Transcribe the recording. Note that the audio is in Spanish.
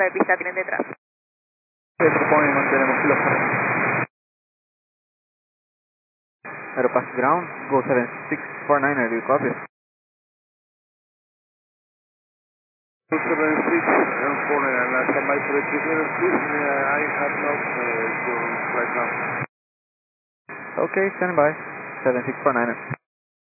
nota de pista tienen detrás. Point, mantenemos kilómetros. Aeropass ground, go 7649, do you copy? 276 and 49, last time I put it 2 minutes, please. I have not going right now. Okay, stand by, 7649.